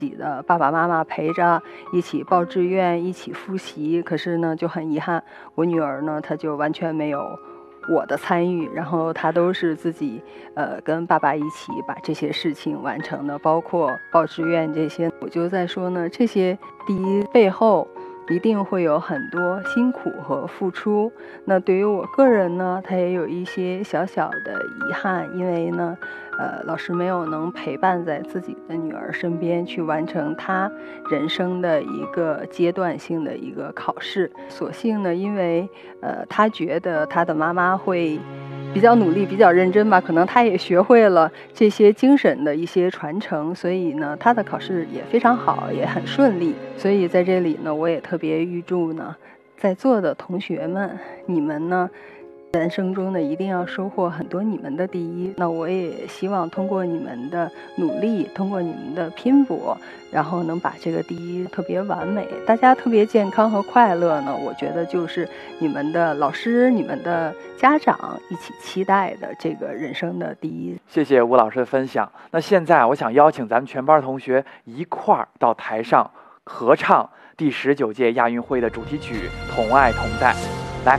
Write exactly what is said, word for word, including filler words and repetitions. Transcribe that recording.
己的爸爸妈妈陪着一起报志愿，一起复习。可是呢，就很遗憾，我女儿呢，她就完全没有我的参与，然后她都是自己呃跟爸爸一起把这些事情完成的，包括报志愿这些。我就在说呢，这些第一背后一定会有很多辛苦和付出。那对于我个人呢，他也有一些小小的遗憾，因为呢，呃，老师没有能陪伴在自己的女儿身边去完成她人生的一个阶段性的一个考试。所幸呢，因为呃，他觉得他的妈妈会比较努力，比较认真吧，可能他也学会了这些精神的一些传承，所以呢，他的考试也非常好，也很顺利。所以在这里呢，我也特别预祝呢，在座的同学们，你们呢，人生中呢一定要收获很多你们的第一。那我也希望通过你们的努力，通过你们的拼搏，然后能把这个第一特别完美，大家特别健康和快乐呢，我觉得就是你们的老师、你们的家长一起期待的这个人生的第一。 谢谢吴老师的分享。那现在我想邀请咱们全班同学一块儿到台上合唱第十九届亚运会的主题曲《同爱同在》。